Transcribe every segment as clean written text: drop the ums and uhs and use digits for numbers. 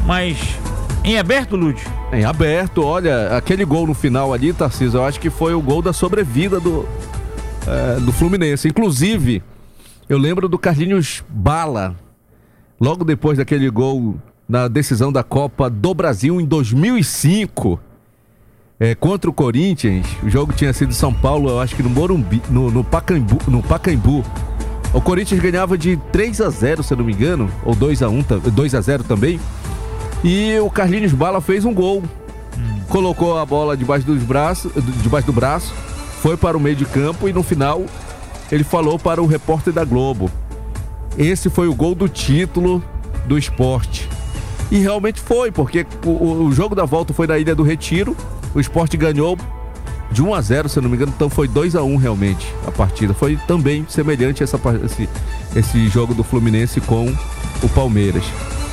Mas em aberto, Lúcio? Em aberto, olha, aquele gol no final ali, Tarcísio, eu acho que foi o gol da sobrevida do Fluminense. Inclusive, eu lembro do Carlinhos Bala, logo depois daquele gol na decisão da Copa do Brasil em 2005, contra o Corinthians. O jogo tinha sido em São Paulo, eu acho que no Morumbi, no Pacaembu. O Corinthians ganhava de 3-0, se eu não me engano, ou 2-0 também. E o Carlinhos Bala fez um gol. Colocou a bola debaixo do braço, foi para o meio de campo e no final ele falou para o repórter da Globo: esse foi o gol do título do Sport. E realmente foi, porque o jogo da volta foi na Ilha do Retiro. O Sport ganhou de 1-0, se eu não me engano, então foi 2-1 realmente a partida. Foi também semelhante esse jogo do Fluminense com o Palmeiras.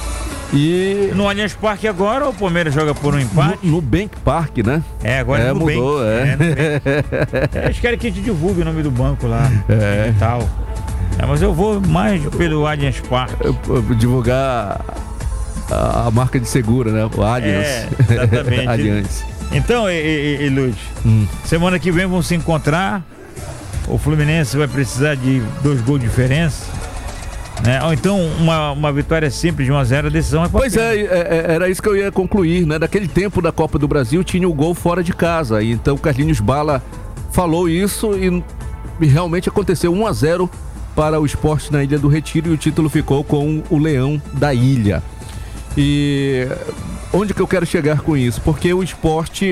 E no Allianz Parque agora o Palmeiras joga por um empate? No Bank Park, né? Agora é no mudou, Nubank. Eles querem que a gente divulgue o nome do banco lá e tal. Mas eu vou mais pelo Allianz Parque. Divulgar a marca de seguro, né? O Allianz. Exatamente. Allianz. Então, Lúcio, semana que vem vão se encontrar. O Fluminense vai precisar de 2 gols de diferença, né? Ou então uma vitória simples de 1-0, a decisão é para Pois era isso que eu ia concluir, né? Daquele tempo da Copa do Brasil tinha o gol fora de casa. E então o Carlinhos Bala falou isso e realmente aconteceu 1-0 para o Sport na Ilha do Retiro e o título ficou com o Leão da Ilha. E onde que eu quero chegar com isso? Porque o Sport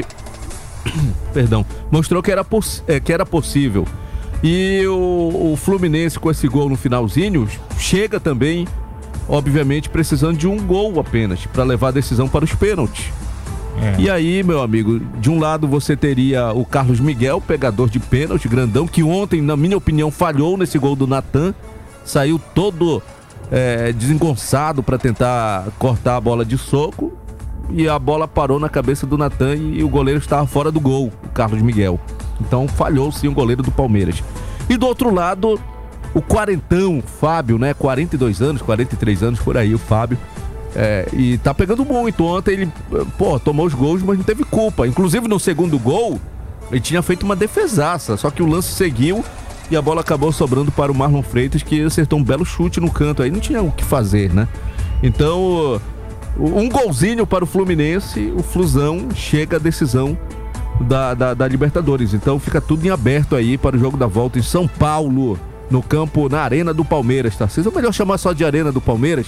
mostrou que era possível. E o Fluminense, com esse gol no finalzinho, chega também, obviamente, precisando de um gol apenas para levar a decisão para os pênaltis. E aí, meu amigo, de um lado você teria o Carlos Miguel, pegador de pênalti, grandão, que ontem, na minha opinião, falhou nesse gol do Natan, saiu todo desengonçado para tentar cortar a bola de soco, e a bola parou na cabeça do Natan e o goleiro estava fora do gol, o Carlos Miguel. Então falhou sim o goleiro do Palmeiras. E do outro lado, o quarentão, Fábio, né? 42 anos, 43 anos, por aí, o Fábio. E tá pegando muito. Ontem ele, tomou os gols, mas não teve culpa. Inclusive no segundo gol, ele tinha feito uma defesaça, só que o lance seguiu e a bola acabou sobrando para o Marlon Freitas, que acertou um belo chute no canto. Aí não tinha o que fazer, né? Então, um golzinho para o Fluminense, o Flusão chega à decisão da Libertadores. Então fica tudo em aberto aí para o jogo da volta em São Paulo, no campo, na Arena do Palmeiras, tá? Vocês é melhor chamar só de Arena do Palmeiras,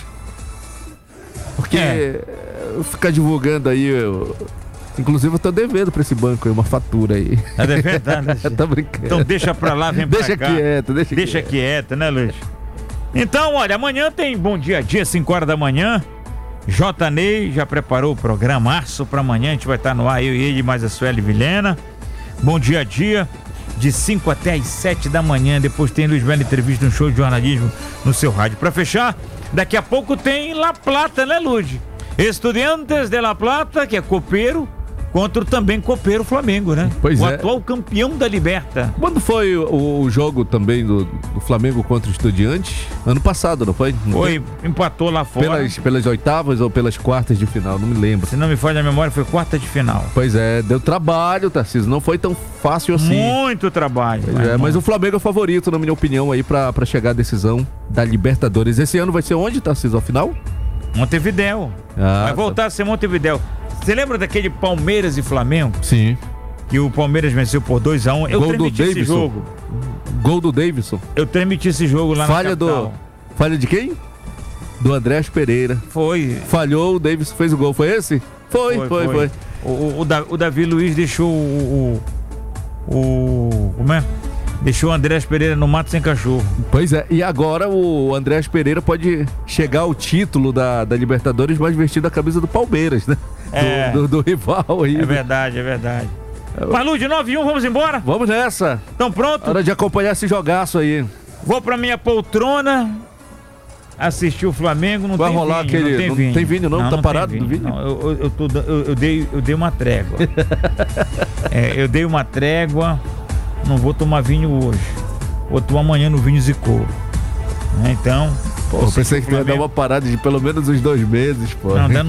porque ficar divulgando aí, inclusive eu tô devendo pra esse banco aí uma fatura aí. É verdade. Tá brincando. Então deixa pra lá, vem pra cá. Deixa quieto, né, Luiz? Então, olha, amanhã tem Bom Dia a Dia, 5 horas da manhã. J. Ney já preparou o programaço pra amanhã, a gente vai estar no ar, eu e ele, mais a Sueli Vilhena. Bom Dia a Dia, de 5 até as 7 da manhã. Depois tem Luiz Bela Entrevista, um show de jornalismo no seu rádio. Pra fechar, daqui a pouco tem La Plata, né, Luz? Estudiantes de La Plata, que é copeiro, contra o também copeiro Flamengo, né? O atual campeão da Liberta. Quando foi o jogo também do Flamengo contra o Estudiantes? Ano passado, não foi? Empatou lá fora. Pelas oitavas ou pelas quartas de final, não me lembro. Se não me falha a memória, foi quarta de final. Pois é, deu trabalho, Tarcísio, não foi tão fácil assim. Muito trabalho. Mas o Flamengo é o favorito, na minha opinião, aí pra chegar à decisão da Libertadores. Esse ano vai ser onde, Tarcísio, ao final? Montevidéu. Vai voltar a ser Montevidéu. Você lembra daquele Palmeiras e Flamengo? Sim. Que o Palmeiras venceu por 2-1. Eu transmiti esse jogo. Gol do Davidson. Eu transmiti esse jogo lá na capital. Falha de quem? Do Andrés Pereira. Foi. Falhou, o Davidson fez o gol. Foi esse? Foi. O Davi Luiz deixou como é? Deixou o Andrés Pereira no mato sem cachorro. Pois é, e agora o Andrés Pereira pode chegar ao título da Libertadores, mas vestido a camisa do Palmeiras, né? Do rival aí. É verdade. Mas Luz, de 9-1, vamos embora? Vamos nessa. Então pronto? Hora de acompanhar esse jogaço aí. Vou pra minha poltrona assistir o Flamengo. Não vai tem rolar vinho, aquele. Não tem vinho, não? Tá parado do vinho? Não, eu dei uma trégua. Eu dei uma trégua. Não vou tomar vinho hoje. Vou tomar amanhã no Vinhos e Couro. Então. Eu pensei que ia dar uma parada de pelo menos uns 2 meses, pô. Não,